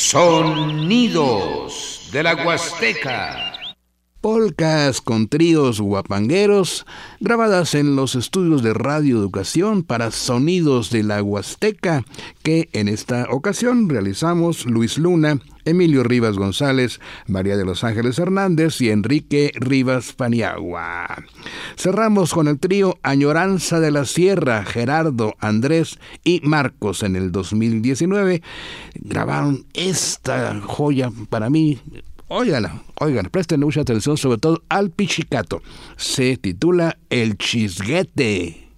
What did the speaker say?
Sonidos de la Huasteca. Polcas con tríos guapangueros, grabadas en los estudios de Radio Educación para Sonidos de la Huasteca, que en esta ocasión realizamos Luis Luna, Emilio Rivas González, María de los Ángeles Hernández y Enrique Rivas Paniagua. Cerramos con el trío Añoranza de la Sierra, Gerardo, Andrés y Marcos. En el 2019 grabaron esta joya para mí. Óiganla, presten mucha atención, sobre todo al pichicato. Se titula El Chisguete.